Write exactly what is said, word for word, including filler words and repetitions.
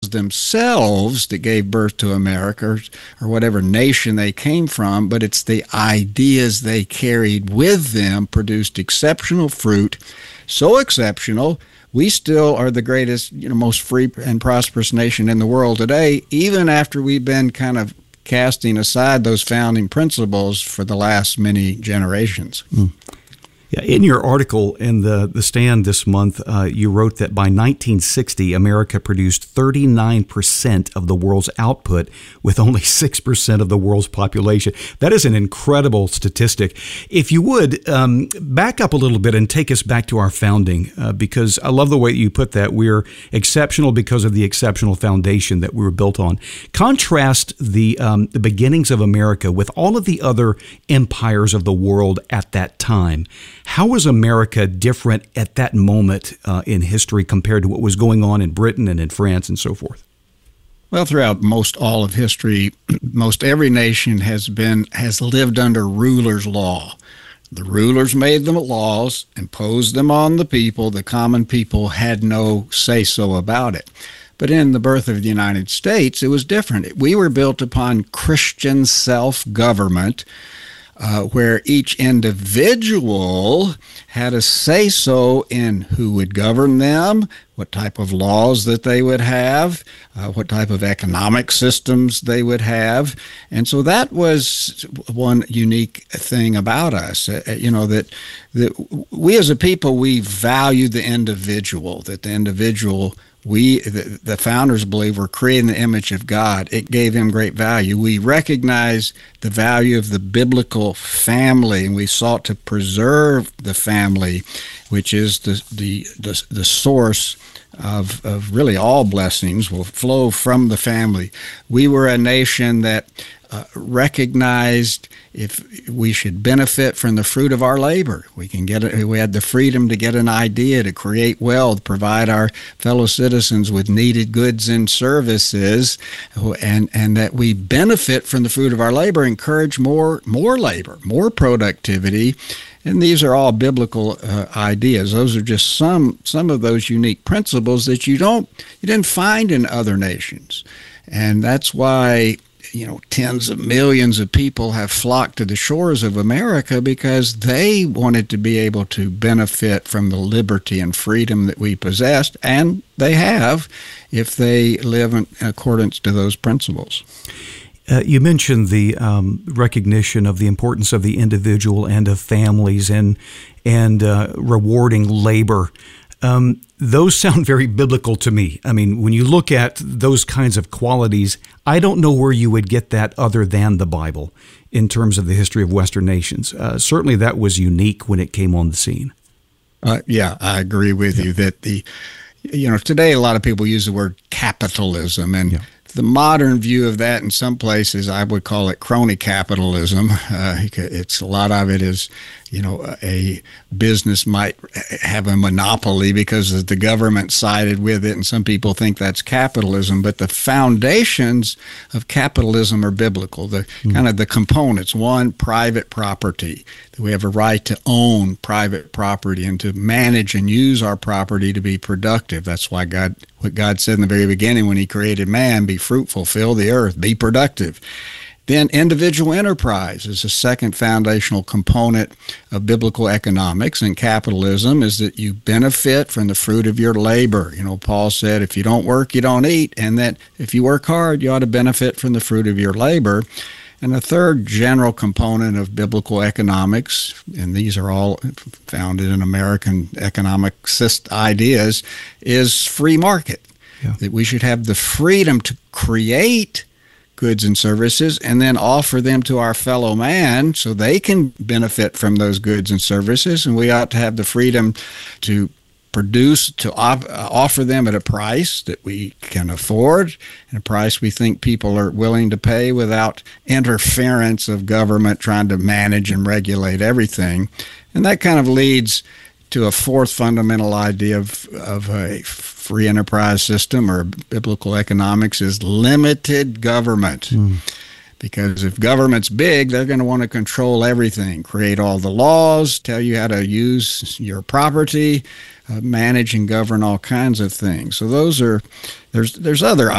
themselves that gave birth to America, or, or whatever nation they came from, but it's the ideas they carried with them produced exceptional fruit, so exceptional, we still are the greatest, you know, most free and prosperous nation in the world today, even after we've been kind of casting aside those founding principles for the last many generations. Mm. Yeah, in your article in the, the Stand this month, uh, you wrote that by nineteen sixty, America produced thirty-nine percent of the world's output with only six percent of the world's population. That is an incredible statistic. If you would, um, back up a little bit and take us back to our founding, uh, because I love the way you put that. We're exceptional because of the exceptional foundation that we were built on. Contrast the, um, the beginnings of America with all of the other empires of the world at that time. How was America different at that moment uh, in history compared to what was going on in Britain and in France and so forth? Well, throughout most all of history, most every nation has been has lived under ruler's law. The rulers made the laws, imposed them on the people. The common people had no say-so about it. But in the birth of the United States, it was different. We were built upon Christian self-government, Uh, where each individual had a say-so in who would govern them, what type of laws that they would have, uh, what type of economic systems they would have. And so that was one unique thing about us, uh, you know, that, that we as a people, we value the individual, that the individual We, the, the founders believe, were created in the image of God. It gave them great value. We recognize the value of the biblical family, and we sought to preserve the family, which is the the the, the source of, of really all blessings will flow from the family. We were a nation that uh, recognized if we should benefit from the fruit of our labor. We can get it. We had the freedom to get an idea, to create wealth, provide our fellow citizens with needed goods and services, and and that we benefit from the fruit of our labor, encourage more more labor, more productivity. And these are all biblical uh, ideas. Those are just some some of those unique principles that you don't you didn't find in other nations, and that's why, you know, tens of millions of people have flocked to the shores of America, because they wanted to be able to benefit from the liberty and freedom that we possessed, and they have if they live in accordance to those principles. Uh, you mentioned the um, recognition of the importance of the individual and of families, and and uh, rewarding labor. Um, those sound very biblical to me. I mean, when you look at those kinds of qualities, I don't know where you would get that other than the Bible in terms of the history of Western nations. Uh, certainly that was unique when it came on the scene. Uh, yeah, I agree with yeah. you that the, you know, today a lot of people use the word capitalism, and yeah. the modern view of that in some places, I would call it crony capitalism. Uh, it's a lot of it is, you know, a business might have a monopoly because the government sided with it, and some people think that's capitalism. But the foundations of capitalism are biblical. The mm. kind of the components: one, private property. That we have a right to own private property and to manage and use our property to be productive. That's why God, what God said in the very beginning when He created man: be fruitful, fill the earth, be productive. Then individual enterprise is a second foundational component of biblical economics, and capitalism is that you benefit from the fruit of your labor. You know, Paul said, if you don't work, you don't eat, and that if you work hard, you ought to benefit from the fruit of your labor. And the third general component of biblical economics, and these are all founded in American economic ideas, is free market. Yeah. That we should have the freedom to create goods and services and then offer them to our fellow man so they can benefit from those goods and services. And we ought to have the freedom to produce, to op- offer them at a price that we can afford, and a price we think people are willing to pay without interference of government trying to manage and regulate everything. And that kind of leads to a fourth fundamental idea of, of a free enterprise system, or biblical economics, is limited government. Mm. Because if government's big, they're going to want to control everything, create all the laws, tell you how to use your property, uh, manage and govern all kinds of things. So those are, there's there's other